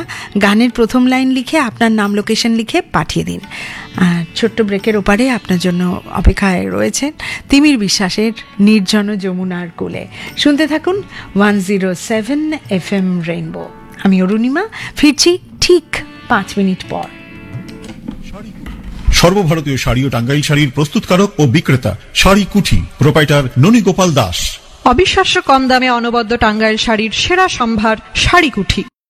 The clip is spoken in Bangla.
গানের প্রথম লাইন লিখে আপনার নাম লোকেশন লিখে পাঠিয়ে দিন। আর ছোট্ট ব্রেকের ওপারে আপনার জন্য অপেক্ষায় রয়েছেন তিমির বিশ্বাসের নির্জন যমুনার কোলে। শুনতে থাকুন 107 FM রেইনবো। আমি অরুণিমা, ফিরছি ঠিক 5 মিনিট পর। সর্বভারতীয় শাড়ি ও টাঙ্গাইল শাড়ির প্রস্তুতকারক ও বিক্রেতা শাড়ি কুঠি, প্রোপাইটার ননী গোপাল দাস। অবিশ্বাস্য কম দামে অনবদ্য টাঙ্গাইল শাড়ির সেরা সম্ভার শাড়ি কুঠি।